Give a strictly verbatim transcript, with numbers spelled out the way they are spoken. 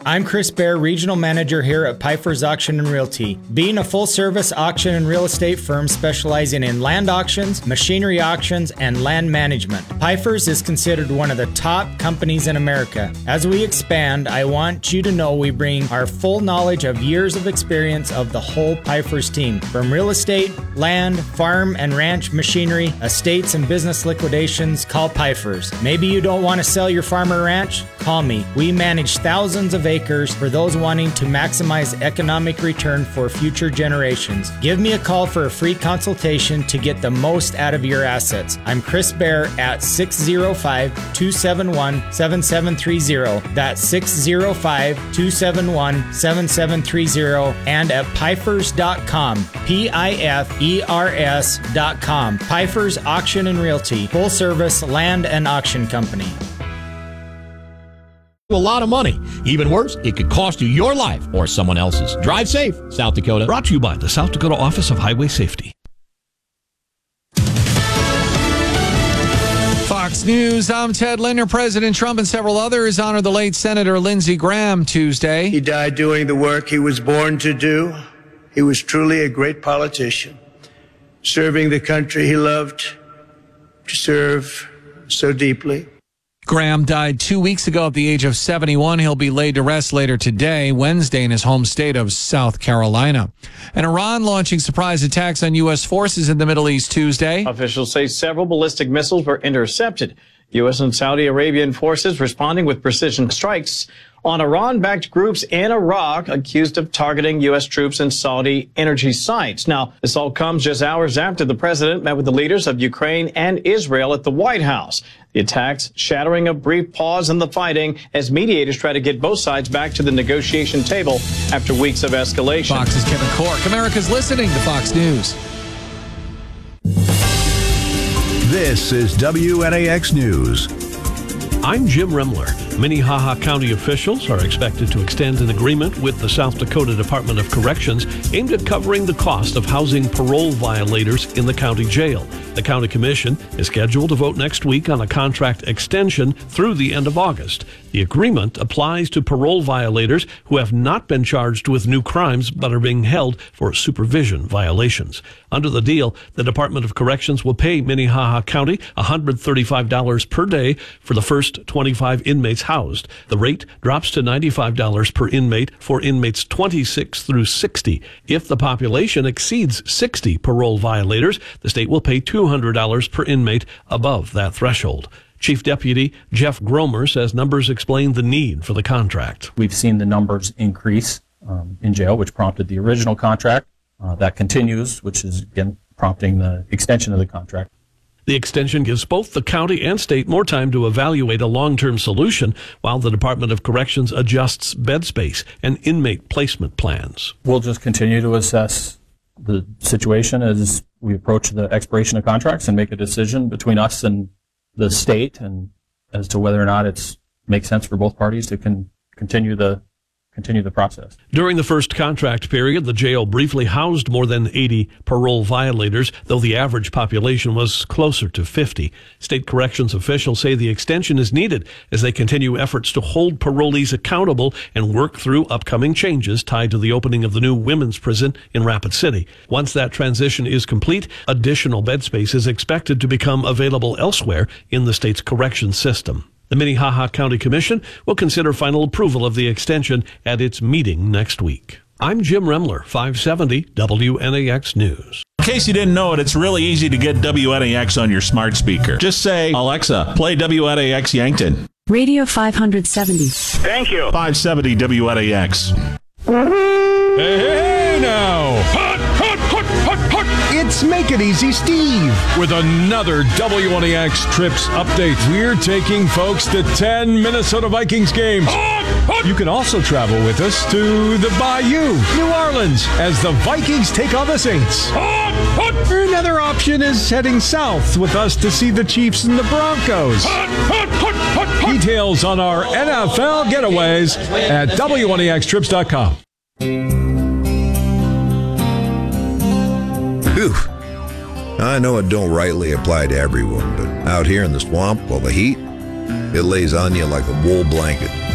I'm Chris Bear, Regional Manager here at Pfeiffer's Auction and Realty. Being a full-service auction and real estate firm specializing in land auctions, machinery auctions, and land management, Pfeiffer's is considered one of the top companies in America. As we expand, I want you to know we bring our full knowledge of years of experience of the whole Pfeiffer's team, from real estate, land, farm and ranch machinery, estates and business liquidations. Call Pfeiffer's. Maybe you don't want to sell your farm or ranch? Call me. We manage thousands of acres for those wanting to maximize economic return for future generations. Give me a call for a free consultation to get the most out of your assets. I'm Chris Bear at six oh five, two seven one, seven seven three oh. That's six oh five, two seven one, seven seven three oh and at Pfeifers dot com. P I F E R S dot com. Pfeiffer's Auction and Realty, full service land and auction company. A lot of money. Even worse, it could cost you your life or someone else's. Drive safe, South Dakota. Brought to you by the South Dakota Office of Highway Safety. Fox News, I'm Ted Linder. President Trump and several others honored the late Senator Lindsey Graham Tuesday. He died doing the work he was born to do. He was truly a great politician, serving the country he loved to serve so deeply. Graham died two weeks ago at the age of seventy-one. He'll be laid to rest later today, Wednesday, in his home state of South Carolina. And Iran launching surprise attacks on U S forces in the Middle East Tuesday. Officials say several ballistic missiles were intercepted. U S and Saudi Arabian forces responding with precision strikes on Iran-backed groups in Iraq accused of targeting U S troops and Saudi energy sites. Now, this all comes just hours after the president met with the leaders of Ukraine and Israel at the White House. The attacks shattering a brief pause in the fighting as mediators try to get both sides back to the negotiation table after weeks of escalation. Fox's Kevin Cork. America's listening to Fox News. This is W N A X News. I'm Jim Remler. Minnehaha County officials are expected to extend an agreement with the South Dakota Department of Corrections aimed at covering the cost of housing parole violators in the county jail. The county commission is scheduled to vote next week on a contract extension through the end of August. The agreement applies to parole violators who have not been charged with new crimes but are being held for supervision violations. Under the deal, the Department of Corrections will pay Minnehaha County one hundred thirty-five dollars per day for the first twenty-five inmates housed. The rate drops to ninety-five dollars per inmate for inmates twenty-six through sixty. If the population exceeds sixty parole violators, the state will pay two hundred dollars per inmate above that threshold. Chief Deputy Jeff Gromer says numbers explain the need for the contract. We've seen the numbers increase um, in jail, which prompted the original contract. Uh, that continues, which is, again, prompting the extension of the contract. The extension gives both the county and state more time to evaluate a long-term solution while the Department of Corrections adjusts bed space and inmate placement plans. We'll just continue to assess the situation as we approach the expiration of contracts and make a decision between us and the state and as to whether or not it makes sense for both parties to con- continue the continue the process. During the first contract period, the jail briefly housed more than eighty parole violators, though the average population was closer to fifty. State corrections officials say the extension is needed as they continue efforts to hold parolees accountable and work through upcoming changes tied to the opening of the new women's prison in Rapid City. Once that transition is complete, additional bed space is expected to become available elsewhere in the state's corrections system. The Minnehaha County Commission will consider final approval of the extension at its meeting next week. I'm Jim Remler, five seventy W N A X News. In case you didn't know it, it's really easy to get W N A X on your smart speaker. Just say, Alexa, play W N A X Yankton. Radio five seventy. Thank you. five seventy W N A X. Hey, hey now. Hot, hot, hot, hot, hot. It's Make It Easy Steve with another W N A X Trips update. We're taking folks to ten Minnesota Vikings games. Hot, hot. You can also travel with us to the Bayou, New Orleans, as the Vikings take on the Saints. Hot, hot. Another option is heading south with us to see the Chiefs and the Broncos. Hot, hot, hot, hot, hot. Details on our N F L getaways at W N A X trips dot com. Whew. I know it don't rightly apply to everyone, but out here in the swamp, well, the heat, it lays on you like a wool blanket.